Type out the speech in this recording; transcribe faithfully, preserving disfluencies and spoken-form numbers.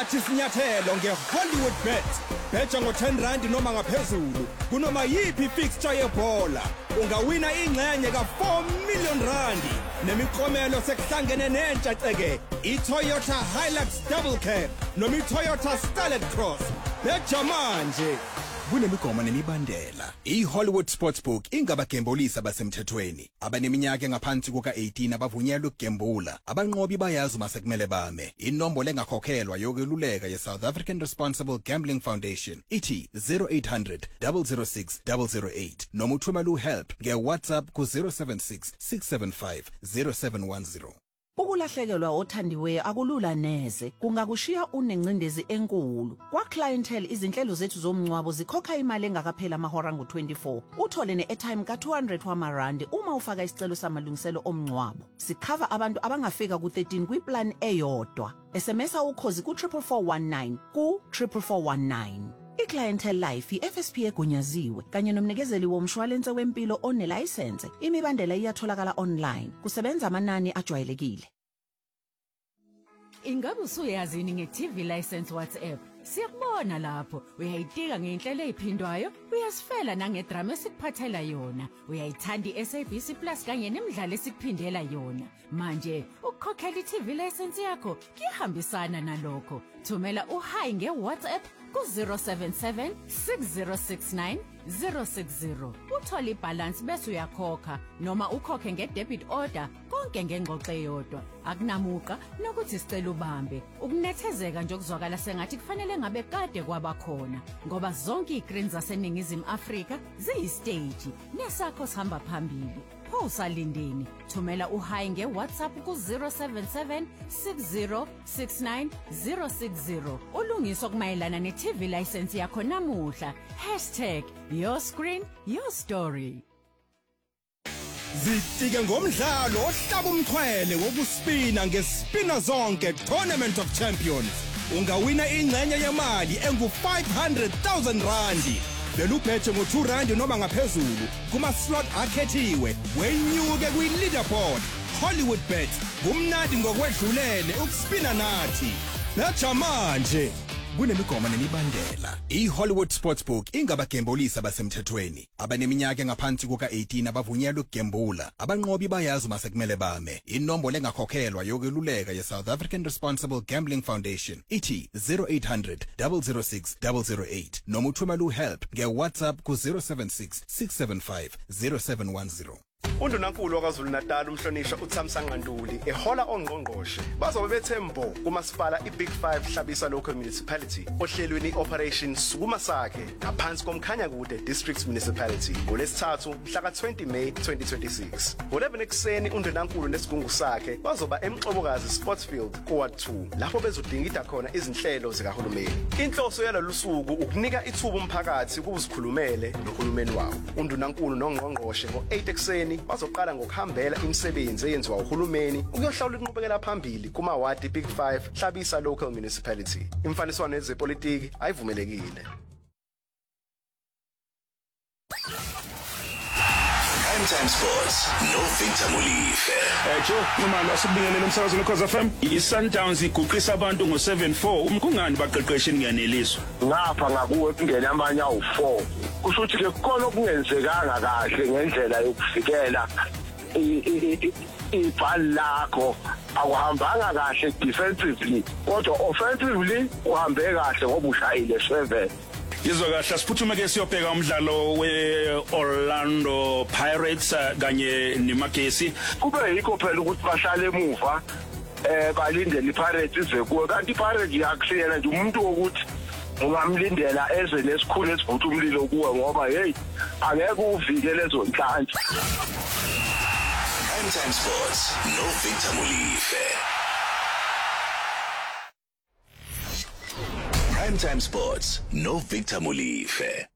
thatha isinyathelo ngeHollywood Bet. Betha ngo ten rand noma ngaphezulu kunoma yipi fixture yebhola. Ungawina ingxenye ka four million rand. Nemiklomelo sekuhlangene nentsha ceke iToyota Hilux Double Cab noma iToyota Starlet Cross. Betha manje kunemigoma nemibandela. iHollywood Sportsbook ingabagembulisi abasemthethweni. Abaneminyaka engaphansi kuka eighteen abavunyelwe ukugembula. Abanqobi bayazi uma sekumele bame. Inombolo engakhokhelwa yokweluleka yeSouth African Responsible Gambling Foundation ithi zero eight hundred, zero zero six, zero zero eight noma uthumela uhelp ngeWhatsApp ku zero seven six, six seven five, zero seven one zero. Ukulahlekelwa othandiwe akulula neze kungakushiya unencindezi enkulu. Kwa clientele izinhlelo zethu zomncwabo zikhokha imali engakaphela amahora ngu twenty-four. Uthole ne-airtime ka two hundred wamarandi uma ufaka isicelo samalungiselo omncwabo. Sikhava abantu abangafika ku thirteen kwiplan eyodwa. S M S ukhozi ku four four one nine ku four four one nine. iClientele Life i-F S P egunyaziwe kanye nomnikezeli womshwalense wempilo onelicense. Imibandela iyatholakala online. Kusebenza amanani ajwayelekile. Ingabe usuyazini nge-T V license WhatsApp? Siyakubona lapho. Uyayitika ngenhlelo eziphindwayo, uyasifela nangedrama esikuphathela yona. Uyayithanda i-S A B C Plus kanye nemidlalo esikuphindela yona. Manje ukukhokhela i-T V license yakho kuyahambisana nalokho. Thumela uhayi ngeWhatsApp ku zero seven seven, six zero six nine, zero six zero. Uthola ibalance bese uyakhokha noma ukhokhe nge-debit order konke ngengxoxo eyodwa. Akunamuqa nokuthi sicela ubambe. Ukunethezeka nje okuzwakala sengathi kufanele ngabe kade kwabakhona ngoba zonke i-green zaseNingizimu Afrika ziyistage nesakho sihamba phambili. Usalindeni thumela uhayi ngeWhatsApp ku zero seven seven, six zero six nine, zero six zero. Ulungiso kumayelana ne-T V license yakho namuhla. hashtag your screen your story. Zitike ngomdlalo ohlaba umxhwele wokuspina ngespina zonke Tournament of Champions. Ungawina ingxenye yemali engu five hundred thousand rand. Belu bethe ngo two rand noma ngaphezulu kuma slot akhethiwe wenyuke kwi leaderboard. Hollywood Bet kumnandi ngokwedlulele ukuspina nathi. Betha manje kunemigoma nemibandela. iHollywood Sportsbook ingabagembulisi abasemthethweni. Abaneminyaka engaphansi kuka eighteen abavunyelwe ukugembula. Abanqobi bayazi uma sekumele bame. Inombolo engakhokhelwa yokweluleka yeSouth African Responsible Gambling Foundation ithi zero eight hundred, zero zero six, zero zero eight noma uthumela uhelp ngeWhatsApp ku zero seven six, six seven five, zero seven one zero. Undunankulu waKwaZulu Natal umhlonishwa uThamsanqa Ntuli ehola ongqongqoshe bazobe bethembo kumasipala iBig five Hlabisa Local Municipality ohlelweni Operation Sukuma Sakhe ngaphansi komkhanya kude District Municipality ngolesithathu mhla ka twenty May twenty twenty-six. Ngoleven ekseni undunankulu nesigungu sakhe bazoba eMxobokazi Sportsfield Ward two lapho bezodingida khona izinhlelo zikahulumeni. Inhloso yalolu suku ukunika ithuba umphakathi ukuzikhulumele nohulumeni wawo. Undunankulu nongqongqoshe ngo eight ekseni bazoqala ngokuhambela imisebenzi eyenziwa uhulumeni ukuyohlawula inqubekela phambili kuma ward Big five Hlabisa Local Municipality. Imfaniswano yezepolitiki ayivumelekile. Primetime Sports no Victor Mulife. Eh jo noma asibingelele umsakazo noKhoza F M. iSundowns iguqisa abantu ngo seven four umkungani baqeqeshe ngiyaneliswa. Ngapha ngakuwe kungena amanye awu four. Kusho ukuthi ke khona okungenzekanga kahle ngendlela yokufikela ibhali lakho akuhambanga kahle defensively kodwa offensively uhambe kahle ngoba ushayile seven. Yizwa kahle siphuthume ke siyobheka umdlalo weOrlando Pirates kanye neMagesi. Kube yikho phela ukuthi bahlale emuva eh balindele iPirates ize kuwe kanti iPirates yakusiyena nje umuntu wokuthi ungamlindela eze lesikhulu esivutha umlilo kuwe ngoba hey angeke uvike lezo nhlanhla. Primetime Sports no Victor Mulife. Primetime Sports no Victor Mulife.